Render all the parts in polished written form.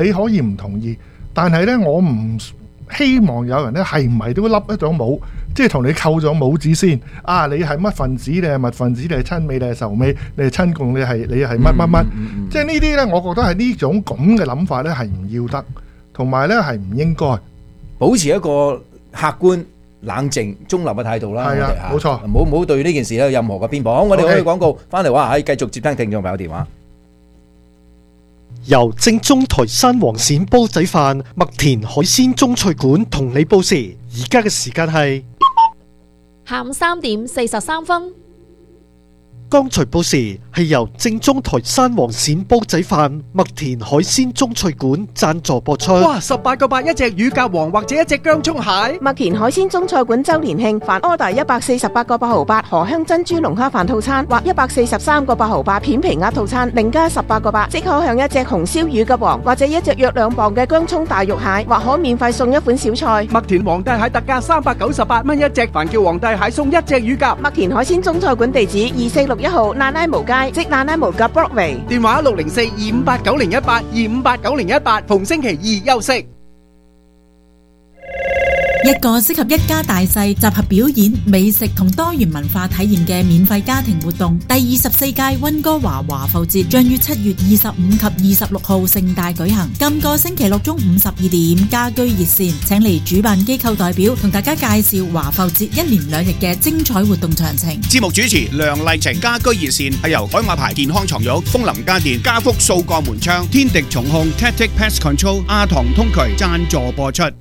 你可以唔同意，但係呢，我唔希望有人呢係唔係都笠一頂帽，即係同你扣咗帽子先啊！你係乜分子？你係密分子？你係親美？你係仇美？你係親共？你係乜乜乜？即係呢啲呢，我覺得係呢種咁嘅諗法呢係唔要得，同埋呢係唔應該。 保持一個客觀、冷靜、中立嘅態度啦。 係啊，冇錯， 唔好對呢件事有任何嘅偏頗。好，我哋可以廣告翻嚟話，繼續接聽聽眾朋友電話。 由正宗台山黃鱔煲仔飯麥田海鮮中菜館同你報時，而家嘅時間係下午3點43分。 剛才報時係由正宗台山黃鱔煲仔飯麥田海鮮中菜館贊助播出。 哇！18個8一隻乳鴿王或者一隻薑蔥蟹。 麥田海鮮中菜館周年慶，凡 order 148個8毫8荷香珍珠龍蝦飯套餐或143個8毫8片皮鴨套餐，另加18個8，即可享一隻紅燒乳鴿王或者一隻約2磅嘅薑蔥大肉蟹，或可免費送一款小菜。 麥田皇帝蟹特價398蚊一隻，凡叫皇帝蟹送一隻乳鴿。 麥田海鮮中菜館地址2461號娜拉無街，即娜拉無街 Broadway， 電話604-258-9018，258-9018，逢星期2休息。 一個適合一家大細集合表演、美食同多元文化體驗嘅免費家庭活動，第24屆溫哥華華埠節將於7月25及26號盛大舉行。今個星期六中午12點，家居熱線請嚟主辦機構代表同大家介紹華埠節1連2日嘅精彩活動詳情。 節目主持梁麗晴，家居熱線係由海馬牌健康床褥、風林家電、家福掃鋼門窗、天敵重控、Tactic Pest Control、阿唐通渠贊助播出。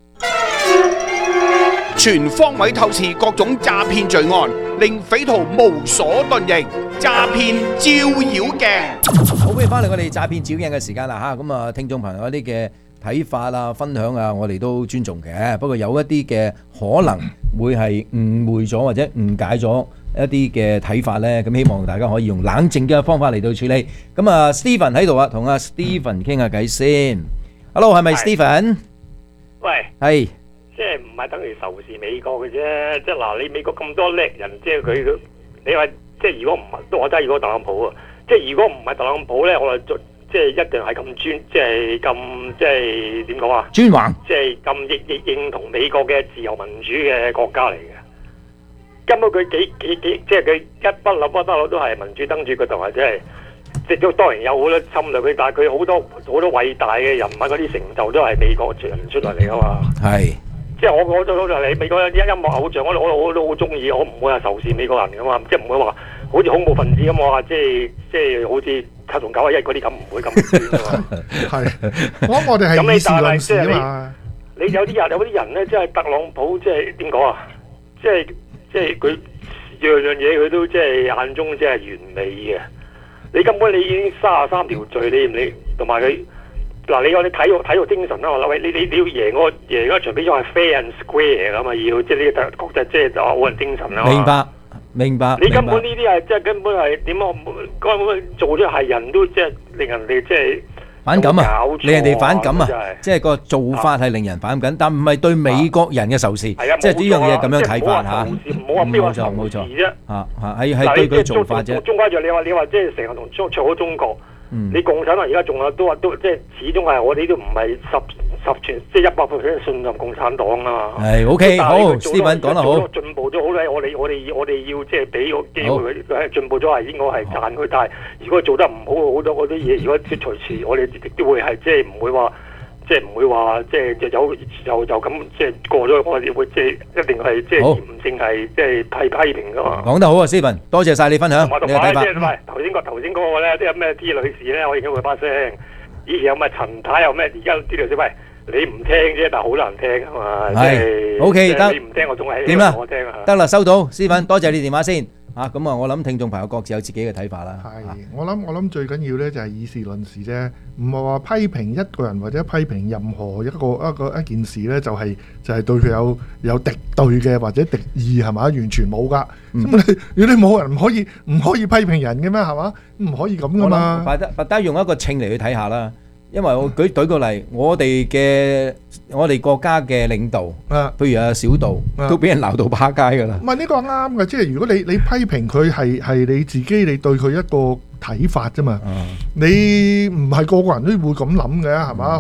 全方位透視各種詐騙罪案，令匪徒無所遁形。詐騙照妖鏡， 好，歡迎翻嚟我哋詐騙照鏡嘅時間啦嚇。咁啊，聽眾朋友一啲嘅睇法啊、分享啊，我哋都尊重嘅。不過有一啲嘅可能會係誤會咗或者誤解咗一啲嘅睇法咧，咁希望大家可以用冷靜嘅方法嚟到處理。咁啊，Stephen 喺度啊，同阿 Stephen 傾下偈先。Hello， 係咪 Stephen？ 喂， 係。 即係唔係等於仇視美國嘅啫？即係嗱，你美國咁多叻人，即係佢，你話即係如果唔係，我真係如果特朗普啊，即係如果唔係特朗普咧，我就即係一定係咁即係咁即係點講啊？ 專橫， 即係咁認同美國嘅自由民主嘅國家嚟嘅。根本佢幾即係佢一不嬲都係民主登主嗰度，或者係即係都當然有好多侵略佢，但係佢好多偉大嘅人物嗰啲成就都係美國人出嚟嚟啊嘛。 係。 即係我就你美國啲音樂偶像，我都好中意，我唔會係仇視美國人噶嘛，即係唔會話好似恐怖分子咁話，即係好似7同911嗰啲咁，唔會咁端噶嘛。 係，我哋係以事論事啊嘛。 你有啲人咧，即係特朗普，即係點講啊？即係佢樣嘢佢都即係眼中即係完美嘅。你根本你已經33條罪，你同埋佢。嗱，你我哋體育精神啦，我諗你要贏嗰場比賽係 fair and square 噶嘛，要即係呢個國際即係奧運精神啦。 明白。 你根本呢啲係即係根本係點啊？根本做咗係人都即係令人哋即係反感啊！令人哋反感啊！即係個做法係令人反感，但唔係對美國人嘅仇視。即係呢樣嘢咁樣睇法嚇。 唔好話邊個仇視啫。 係對佢做法啫。 中間就你話即係成日同唱好中國。你共產黨而家仲有都即係始終係我哋都唔係十全即係100%信任共產黨啊嘛。 係 OK 好，Stephen講得好。 進步咗好咧，我哋要即係俾個機會佢進步咗係應該係讚佢，但係如果做得唔好好多嗰啲嘢，如果隨時我哋亦都會係即係唔會話。即係唔會話即係就咁即係過咗，我哋會即係一定係即係嚴正係即係批評噶嘛。 講得好啊，Stephen，多謝晒你分享。 同埋即係頭先嗰個咧，即係咩 T 女士咧，我已經會發聲。以前有咩陳太有咩，而家 T 女士喂，你唔聽啫，但係好難聽啊嘛。 係 OK 得。 你唔聽我仲係點啊？ 我聽啊。 得啦，收到，Stephen，多謝你電話先。咁啊，我諗聽眾朋友各自有自己嘅睇法啦。 係，我諗最緊要咧就係以事論事啫，唔係話批評一個人或者批評任何一件事咧，就係對佢有敵對嘅或者敵意係嘛？完全冇噶。咁如果你冇人唔可以批評人嘅咩？係嘛？唔可以咁噶嘛。 大家用一個稱嚟去睇下啦。因為我舉個例，我哋國家嘅領導，譬如阿小道，都俾人鬧到趴街噶啦。 唔係呢個啱嘅，即係如果你批評佢係你自己，你對佢一個睇法啫嘛。你唔係個個人都會咁諗嘅，係嘛？